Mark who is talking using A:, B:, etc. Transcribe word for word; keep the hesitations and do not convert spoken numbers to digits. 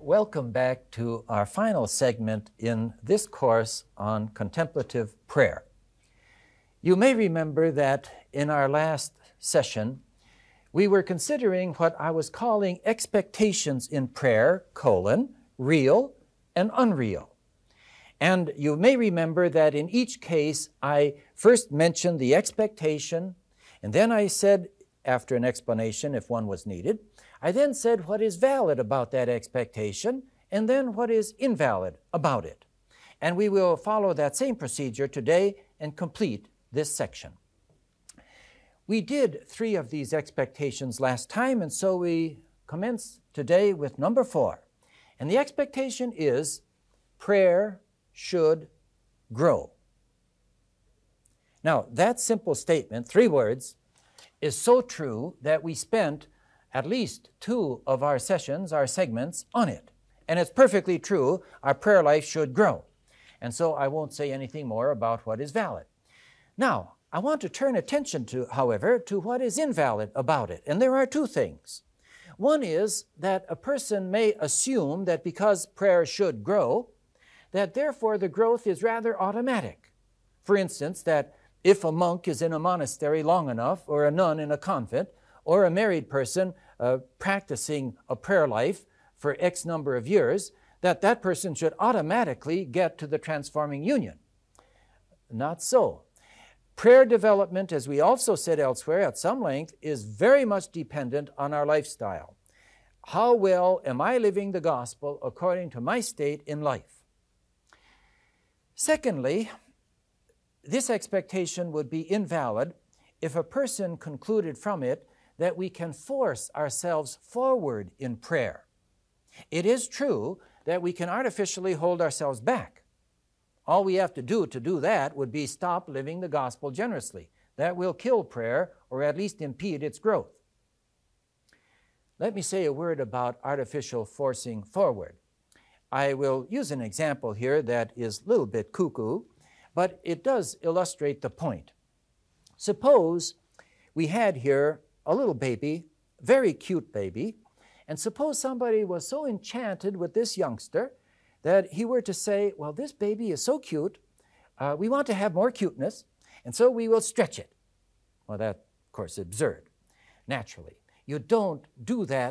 A: Welcome back to our final segment in this course on contemplative prayer. You may remember that in our last session, we were considering what I was calling expectations in prayer, colon, real and unreal. And you may remember that in each case, I first mentioned the expectation, and then I said, after an explanation if one was needed, I then said what is valid about that expectation, and then what is invalid about it. And we will follow that same procedure today and complete this section. We did three of these expectations last time, and so we commence today with number four. And the expectation is prayer should grow. Now, that simple statement, three words, is so true that we spent at least two of our sessions, our segments, on it. And it's perfectly true, our prayer life should grow. And so I won't say anything more about what is valid. Now, I want to turn attention to, however, to what is invalid about it. And there are two things. One is that a person may assume that because prayer should grow, that therefore the growth is rather automatic. For instance, that if a monk is in a monastery long enough, or a nun in a convent, or a married person uh, practicing a prayer life for X number of years, that that person should automatically get to the transforming union. Not so. Prayer development, as we also said elsewhere at some length, is very much dependent on our lifestyle. How well am I living the gospel according to my state in life? Secondly, this expectation would be invalid if a person concluded from it that we can force ourselves forward in prayer. It is true that we can artificially hold ourselves back. All we have to do to do that would be stop living the gospel generously. That will kill prayer, or at least impede its growth. Let me say a word about artificial forcing forward. I will use an example here that is a little bit cuckoo, but it does illustrate the point. Suppose we had here a little baby, very cute baby, and suppose somebody was so enchanted with this youngster that he were to say, well, this baby is so cute, uh, we want to have more cuteness, and so we will stretch it. Well, that, of course, is absurd, naturally. You don't do that